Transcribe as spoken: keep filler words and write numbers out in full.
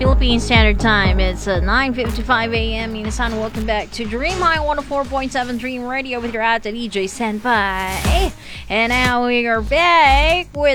Philippine Standard Time. It's uh, nine fifty-five a.m. Minasan, welcome back to Dream High one oh four point seven Dream Radio with your ate D J Senpai. And now we are back with